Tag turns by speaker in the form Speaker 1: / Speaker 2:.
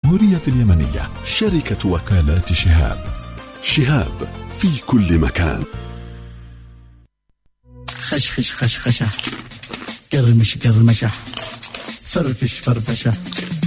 Speaker 1: الجمهورية اليمنية. شركة وكالات شهاب، شهاب في كل مكان.
Speaker 2: خشخش خشخشة، قرمش قرمشة، فرفش فرفشة،